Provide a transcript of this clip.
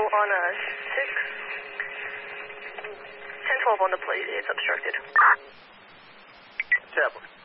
on a 6, 1012 on the plate, it's obstructed. Tablet.